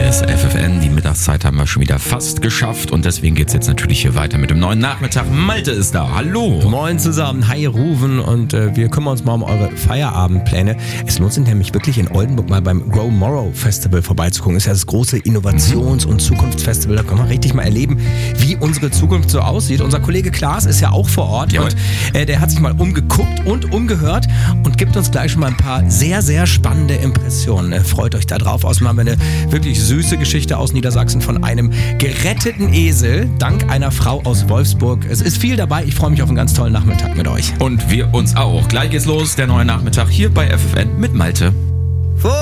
ist FFN. Die Mittagszeit haben wir schon wieder fast geschafft und deswegen geht's jetzt natürlich hier weiter mit dem neuen Nachmittag. Malte ist da. Hallo. Moin zusammen. Hi Ruven und wir kümmern uns mal um eure Feierabendpläne. Es lohnt sich nämlich wirklich in Oldenburg mal beim Grow Morrow Festival vorbeizugucken. Das ist ja das große Innovations- und Zukunftsfestival. Da können wir richtig mal erleben, wie unsere Zukunft so aussieht. Unser Kollege Klaas ist ja auch vor Ort und der hat sich mal umgeguckt und umgehört und gibt uns gleich schon mal ein paar sehr, sehr spannende Impressionen. Freut euch da drauf. Außerdem haben wir eine wirklich süße Geschichte aus Niedersachsen von einem geretteten Esel, dank einer Frau aus Wolfsburg. Es ist viel dabei. Ich freue mich auf einen ganz tollen Nachmittag mit euch. Und wir uns auch. Gleich geht's los, der neue Nachmittag hier bei FFN mit Malte.